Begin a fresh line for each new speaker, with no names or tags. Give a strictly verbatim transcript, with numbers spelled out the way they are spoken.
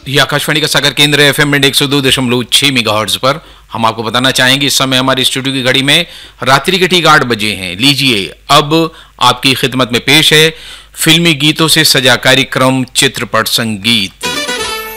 ये आकाशवाणी का सागर केंद्र है, एफएम बैंड एक सौ दो दशमलव छह मेगाहर्ट्ज पर। हम आपको बताना चाहेंगे इस समय हमारी स्टूडियो की घड़ी में रात्रि के ठीक आठ बजे हैं। लीजिए अब आपकी खिदमत में पेश है फिल्मी गीतों से सजा कार्यक्रम चित्रपट संगीत।